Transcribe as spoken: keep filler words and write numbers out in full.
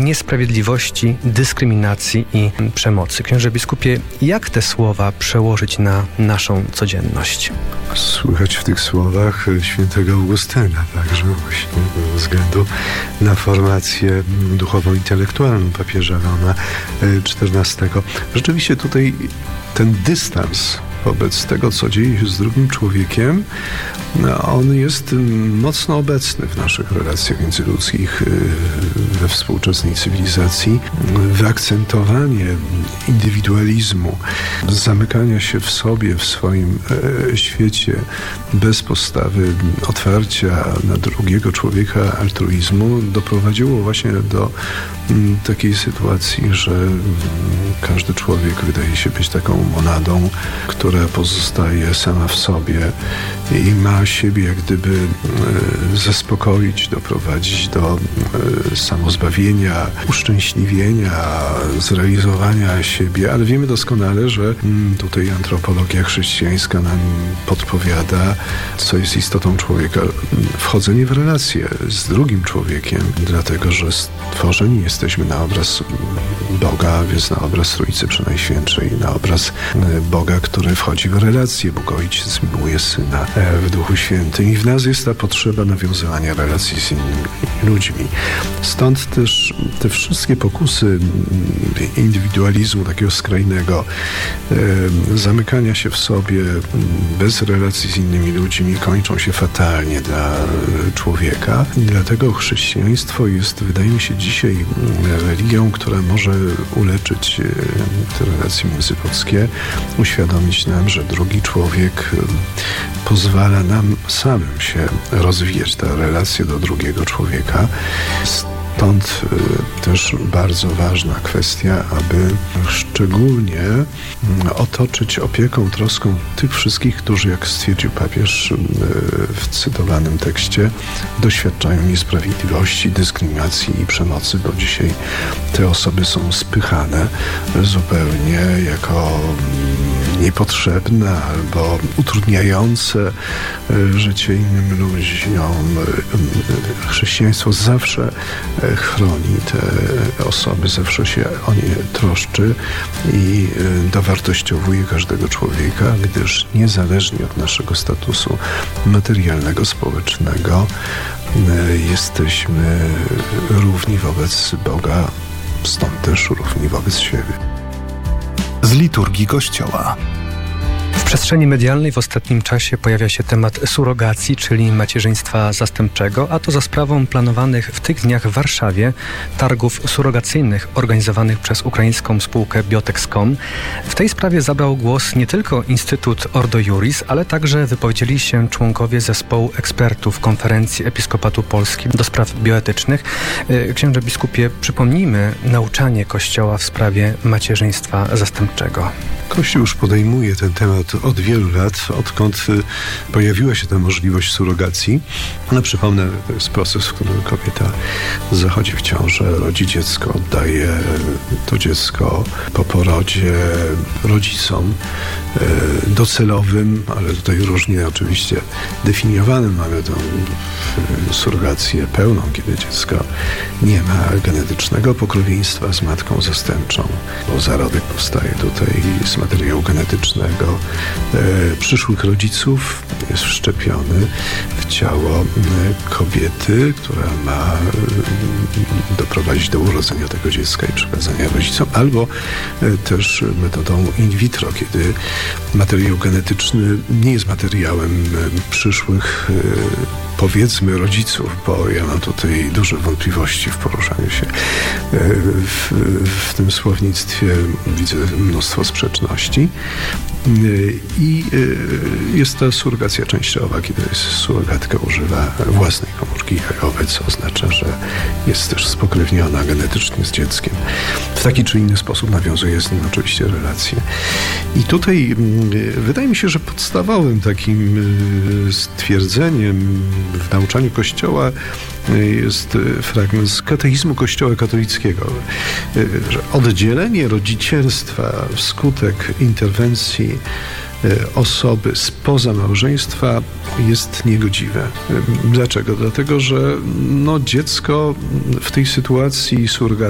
niesprawiedliwości, dyskryminacji i przemocy. Księże biskupie, jak te słowa przełożyć na naszą codzienność? Słychać w tych słowach świętego Augustyna, także właśnie ze względu na formację duchowo-intelektualną papieża Leona czternastego. Rzeczywiście tutaj ten dystans wobec tego, co dzieje się z drugim człowiekiem, on jest mocno obecny w naszych relacjach międzyludzkich we współczesnej cywilizacji. Wyakcentowanie indywidualizmu, zamykania się w sobie, w swoim świecie, bez postawy otwarcia na drugiego człowieka, altruizmu, doprowadziło właśnie do takiej sytuacji, że każdy człowiek wydaje się być taką monadą, która pozostaje sama w sobie i ma siebie jak gdyby zaspokoić, doprowadzić do samozbawienia, uszczęśliwienia, zrealizowania siebie, ale wiemy doskonale, że tutaj antropologia chrześcijańska nam podpowiada, co jest istotą człowieka. Wchodzenie w relację z drugim człowiekiem, dlatego że stworzeni jesteśmy na obraz Boga, więc na obraz Trójcy Przenajświętszej, na obraz Boga, który wchodzi w relację. Bóg Ojciec miłuje Syna w Duchu Świętym i w nas jest ta potrzeba nawiązywania relacji z innymi ludźmi. Stąd też te wszystkie pokusy indywidualizmu takiego skrajnego, zamykania się w sobie bez relacji z innymi ludźmi kończą się fatalnie dla człowieka. I dlatego chrześcijaństwo jest, wydaje mi się, dzisiaj religią, która może uleczyć te relacje międzyludzkie, uświadomić nam, że drugi człowiek pozwala nam samym się rozwijać, ta relacja do drugiego człowieka. Stąd też bardzo ważna kwestia, aby szczególnie otoczyć opieką, troską tych wszystkich, którzy, jak stwierdził papież w cytowanym tekście, doświadczają niesprawiedliwości, dyskryminacji i przemocy, bo dzisiaj te osoby są spychane zupełnie jako niepotrzebne albo utrudniające życie innym ludziom. Chrześcijaństwo zawsze chroni te osoby, zawsze się o nie troszczy i dowartościowuje każdego człowieka, gdyż niezależnie od naszego statusu materialnego, społecznego jesteśmy równi wobec Boga, stąd też równi wobec siebie. Z liturgii Kościoła. W przestrzeni medialnej w ostatnim czasie pojawia się temat surogacji, czyli macierzyństwa zastępczego, a to za sprawą planowanych w tych dniach w Warszawie targów surogacyjnych organizowanych przez ukraińską spółkę Biotex kropka com. W tej sprawie zabrał głos nie tylko Instytut Ordo Iuris, ale także wypowiedzieli się członkowie zespołu ekspertów Konferencji Episkopatu Polski do spraw bioetycznych. Księże biskupie, przypomnijmy nauczanie Kościoła w sprawie macierzyństwa zastępczego. Kościół już podejmuje ten temat od wielu lat, odkąd pojawiła się ta możliwość surogacji. No przypomnę, to jest proces, w którym kobieta zachodzi w ciążę, rodzi dziecko, oddaje to dziecko po porodzie rodzicom docelowym, ale tutaj różnie oczywiście definiowanym. Mamy tą surogację pełną, kiedy dziecko nie ma genetycznego pokrewieństwa z matką zastępczą, bo zarodek powstaje tutaj z materiału genetycznego e, przyszłych rodziców, jest wszczepiony w ciało kobiety, która ma e, doprowadzić do urodzenia tego dziecka i przekazania rodzicom, albo e, też metodą in vitro, kiedy materiał genetyczny nie jest materiałem e, przyszłych e, powiedzmy rodziców, bo ja mam tutaj duże wątpliwości w poruszaniu się w, w tym słownictwie, widzę mnóstwo sprzeczności i jest to surogacja częściowa, kiedy surogatka używa własnej komórki jajowej, co oznacza, że jest też spokrewniona genetycznie z dzieckiem. W taki czy inny sposób nawiązuje z nim oczywiście relacje. I tutaj wydaje mi się, że podstawowym takim stwierdzeniem w nauczaniu Kościoła jest fragment z katechizmu Kościoła katolickiego, że oddzielenie rodzicielstwa wskutek interwencji osoby spoza małżeństwa jest niegodziwe. Dlaczego? Dlatego, że no, dziecko w tej sytuacji surrogacji